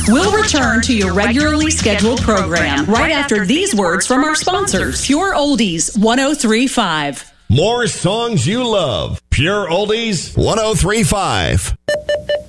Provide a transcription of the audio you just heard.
We'll return to your regularly scheduled program right after these words from our sponsors. Pure Oldies 103.5. More songs you love. Pure Oldies 103.5.